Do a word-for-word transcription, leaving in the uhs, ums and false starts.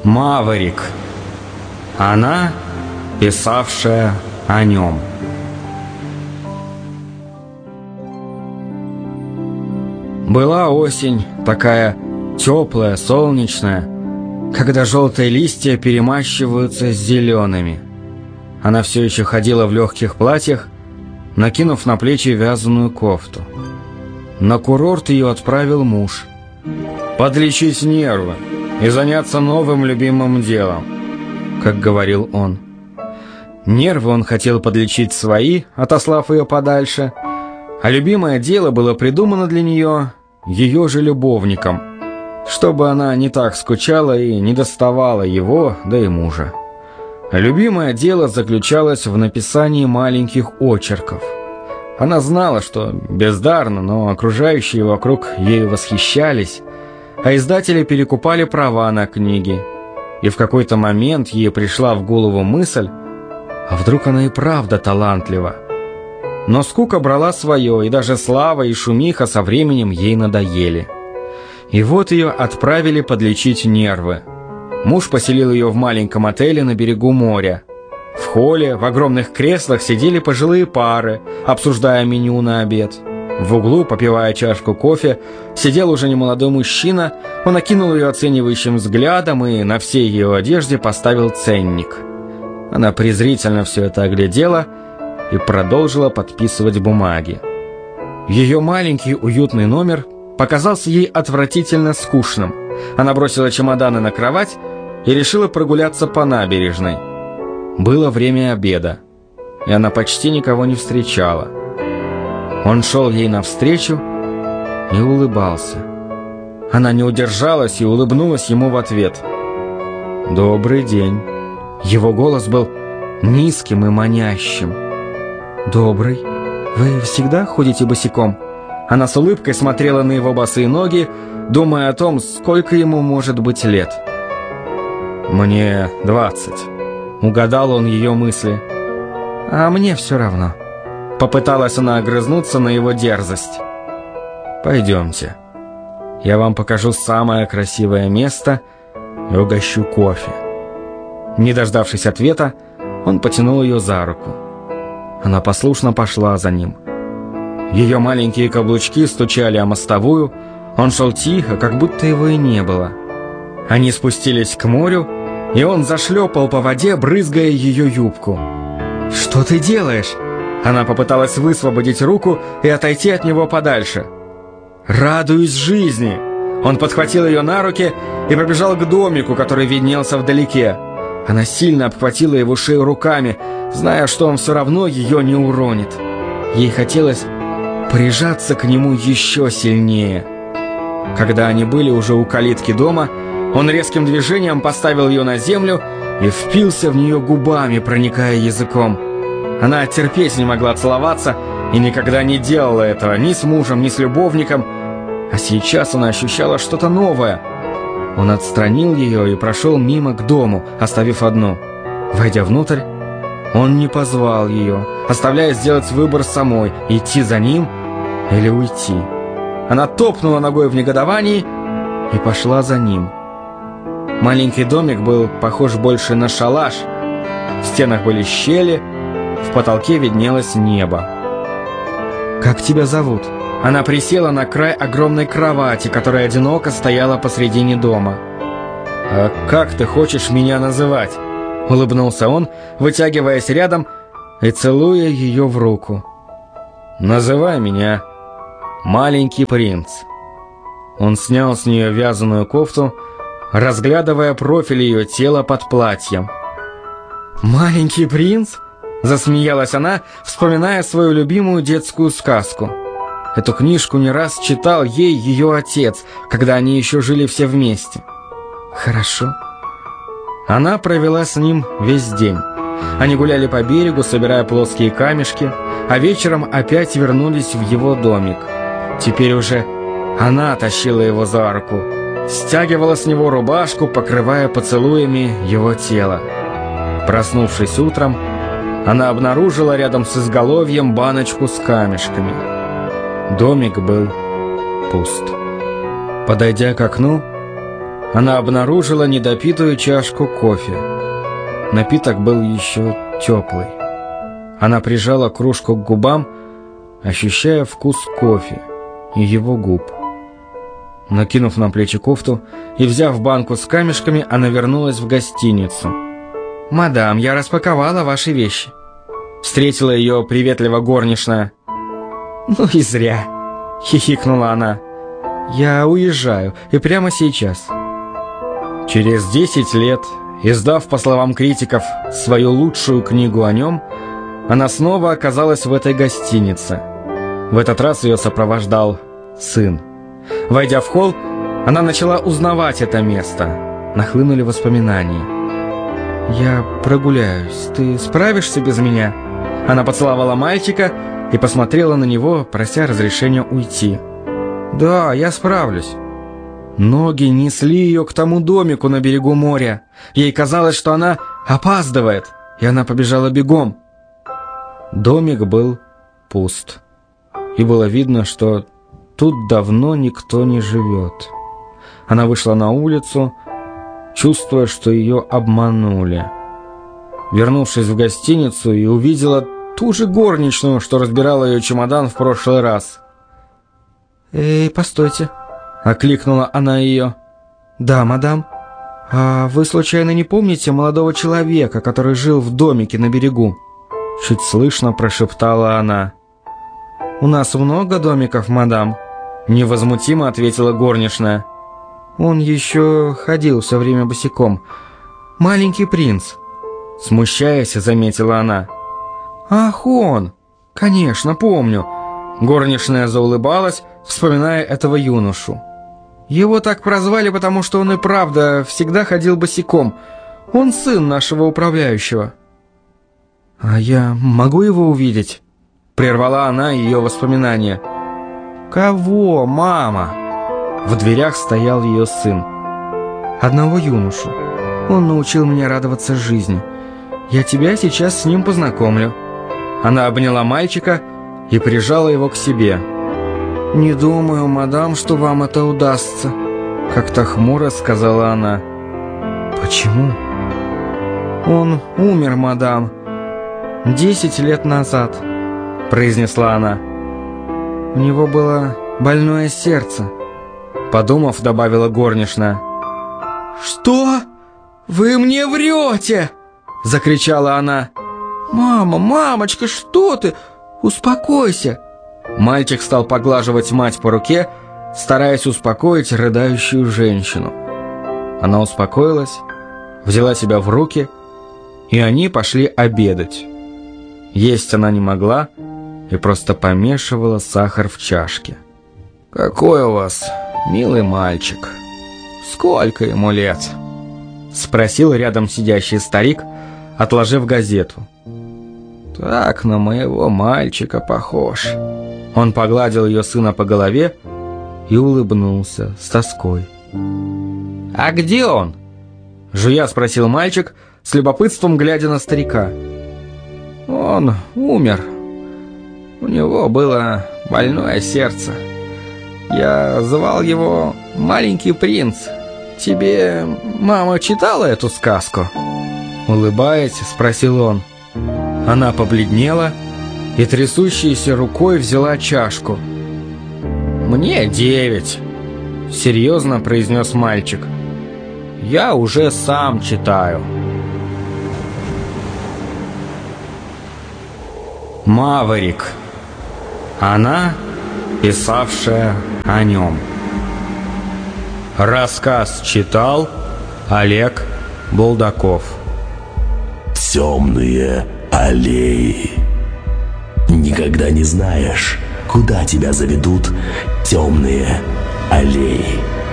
Маврик. Она, писавшая о нем. Была осень, такая теплая, солнечная, когда желтые листья перемащиваются с зелеными. Она все еще ходила в легких платьях, накинув на плечи вязаную кофту. На курорт ее отправил муж. «Подлечить нервы и заняться новым любимым делом», как говорил он. Нервы он хотел подлечить свои, отослав ее подальше, а любимое дело было придумано для нее ее же любовником, чтобы она не так скучала и не доставала его, да и мужа. Любимое дело заключалось в написании маленьких очерков. Она знала, что бездарно, но окружающие вокруг ею восхищались, а издатели перекупали права на книги. И в какой-то момент ей пришла в голову мысль, а вдруг она и правда талантлива. Но скука брала свое, и даже слава и шумиха со временем ей надоели. И вот ее отправили подлечить нервы. Муж поселил ее в маленьком отеле на берегу моря. В холле в огромных креслах сидели пожилые пары, обсуждая меню на обед. В углу, попивая чашку кофе, сидел уже немолодой мужчина. Он окинул ее оценивающим взглядом и на всей ее одежде поставил ценник. Она презрительно все это оглядела и продолжила подписывать бумаги. Ее маленький уютный номер показался ей отвратительно скучным. Она бросила чемоданы на кровать и решила прогуляться по набережной. Было время обеда, и она почти никого не встречала. Он шел ей навстречу и улыбался. Она не удержалась и улыбнулась ему в ответ. «Добрый день». Его голос был низким и манящим. «Добрый. Вы всегда ходите босиком?» Она с улыбкой смотрела на его босые ноги, думая о том, сколько ему может быть лет. «Мне двадцать». Угадал он ее мысли. «А мне все равно». Попыталась она огрызнуться на его дерзость. «Пойдемте. Я вам покажу самое красивое место и угощу кофе». Не дождавшись ответа, он потянул ее за руку. Она послушно пошла за ним. Ее маленькие каблучки стучали о мостовую. Он шел тихо, как будто его и не было. Они спустились к морю, и он зашлепал по воде, брызгая ее юбку. «Что ты делаешь?» Она попыталась высвободить руку и отойти от него подальше. «Радуюсь жизни!» Он подхватил ее на руки и побежал к домику, который виднелся вдалеке. Она сильно обхватила его шею руками, зная, что он все равно ее не уронит. Ей хотелось прижаться к нему еще сильнее. Когда они были уже у калитки дома, он резким движением поставил ее на землю и впился в нее губами, проникая языком. Она терпеть не могла целоваться и никогда не делала этого ни с мужем, ни с любовником, а сейчас она ощущала что-то новое. Он отстранил ее и прошел мимо к дому, оставив одну. Войдя внутрь, он не позвал ее, оставляя сделать выбор самой, идти за ним или уйти. Она топнула ногой в негодовании и пошла за ним. Маленький домик был похож больше на шалаш. В стенах были щели, в потолке виднелось небо. «Как тебя зовут?» Она присела на край огромной кровати, которая одиноко стояла посредине дома. «А как ты хочешь меня называть?» Улыбнулся он, вытягиваясь рядом и целуя ее в руку. «Называй меня Маленький принц». Он снял с нее вязаную кофту, разглядывая профиль ее тела под платьем. «Маленький принц?» Засмеялась она, вспоминая свою любимую детскую сказку. Эту книжку не раз читал ей ее отец, когда они еще жили все вместе. «Хорошо». Она провела с ним весь день. Они гуляли по берегу, собирая плоские камешки, а вечером опять вернулись в его домик. Теперь уже она тащила его за руку, стягивала с него рубашку, покрывая поцелуями его тело. Проснувшись утром, она обнаружила рядом с изголовьем баночку с камешками. Домик был пуст. Подойдя к окну, она обнаружила недопитую чашку кофе. Напиток был еще теплый. Она прижала кружку к губам, ощущая вкус кофе и его губ. Накинув на плечи кофту и взяв банку с камешками, она вернулась в гостиницу. «Мадам, я распаковала ваши вещи». Встретила ее приветливо горничная. «Ну и зря», — хихикнула она. «Я уезжаю, и прямо сейчас». Через десять лет, издав, по словам критиков, свою лучшую книгу о нем, она снова оказалась в этой гостинице. В этот раз ее сопровождал сын. Войдя в холл, она начала узнавать это место. Нахлынули воспоминания. «Я прогуляюсь. Ты справишься без меня?» Она поцеловала мальчика и посмотрела на него, прося разрешения уйти. «Да, я справлюсь». Ноги несли ее к тому домику на берегу моря. Ей казалось, что она опаздывает, и она побежала бегом. Домик был пуст, и было видно, что тут давно никто не живет. Она вышла на улицу, чувствуя, что ее обманули. Вернувшись в гостиницу, и увидела ту же горничную, что разбирала ее чемодан в прошлый раз. «Эй, постойте!» — окликнула она ее. «Да, мадам. А вы случайно не помните молодого человека, который жил в домике на берегу?» Чуть слышно прошептала она. «У нас много домиков, мадам», — невозмутимо ответила горничная. «Он еще ходил все время босиком. Маленький принц». Смущаясь, заметила она. «Ах, он! Конечно, помню». Горничная заулыбалась, вспоминая этого юношу. «Его так прозвали, потому что он и правда всегда ходил босиком. Он сын нашего управляющего». «А я могу его увидеть?» Прервала она ее воспоминания. «Кого, мама?» В дверях стоял ее сын. «Одного юношу. Он научил меня радоваться жизни. Я тебя сейчас с ним познакомлю». Она обняла мальчика и прижала его к себе. «Не думаю, мадам, что вам это удастся», — как-то хмуро сказала она. «Почему?» «Он умер, мадам, десять лет назад», — произнесла она. «У него было больное сердце», — подумав, добавила горничная. «Что? Вы мне врете!» — закричала она. «Мама, мамочка, что ты? Успокойся!» Мальчик стал поглаживать мать по руке, стараясь успокоить рыдающую женщину. Она успокоилась, взяла себя в руки, и они пошли обедать. Есть она не могла и просто помешивала сахар в чашке. «Какой у вас милый мальчик! Сколько ему лет?» — спросил рядом сидящий старик, отложив газету. «Так на моего мальчика похож». Он погладил ее сына по голове и улыбнулся с тоской. «А где он?» — жуя спросил мальчик, с любопытством глядя на старика. «Он умер. У него было больное сердце. Я звал его «Маленький принц». Тебе мама читала эту сказку?» Улыбаясь, спросил он. Она побледнела и трясущейся рукой взяла чашку. «Мне девять», — серьезно произнес мальчик. «Я уже сам читаю». Маврик. Она, писавшая о нем. Рассказ читал Олег Булдаков. Темные аллеи. Никогда не знаешь, куда тебя заведут темные аллеи.